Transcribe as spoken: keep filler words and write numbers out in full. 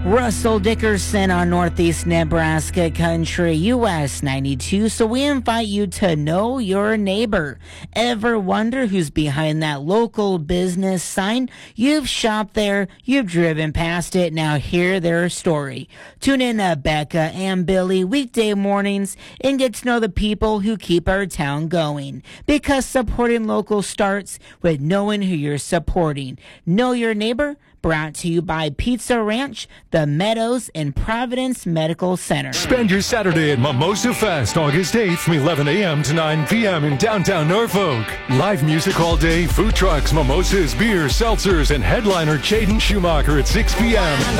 Russell Dickerson on Northeast Nebraska Country, U S ninety-two. So we invite you to know your neighbor. Ever wonder who's behind that local business sign? You've shopped there, you've driven past it, now hear their story. Tune in to Becca and Billy weekday mornings and get to know the people who keep our town going. Because supporting local starts with knowing who you're supporting. Know your neighbor, brought to you by Pizza Ranch, The Meadows, and Providence Medical Center. Spend your Saturday at Mimosa Fest, August eighth from eleven a.m. to nine p.m. in downtown Norfolk. Live music all day, food trucks, mimosas, beers, seltzers, and headliner Jaden Schumacher at six p.m.